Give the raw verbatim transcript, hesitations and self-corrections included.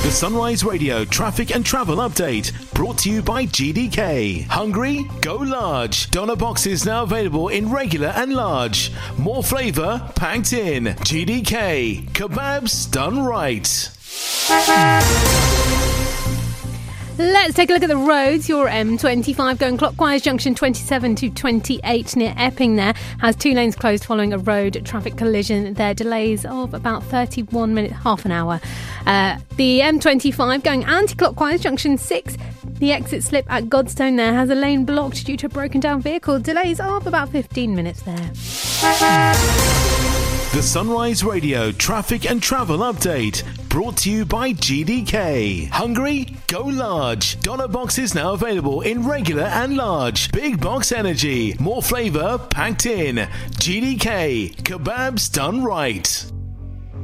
The Sunrise Radio traffic and travel update brought to you by G D K. Hungry? Go large. Doner boxes now available in regular and large. More flavour packed in. G D K. Kebabs done right. Let's take a look at the roads. Your M twenty-five going clockwise, junction twenty-seven to twenty-eight near Epping there has two lanes closed following a road traffic collision. There delays of about thirty-one minutes, half an hour. Uh, the M twenty-five going anti-clockwise, junction six. The exit slip at Godstone there has a lane blocked due to a broken down vehicle. Delays of about fifteen minutes there. The Sunrise Radio traffic and travel update brought to you by G D K. Hungry? Go large. Doner boxes now available in regular and large. Big box energy. More flavour packed in. G D K. Kebabs done right.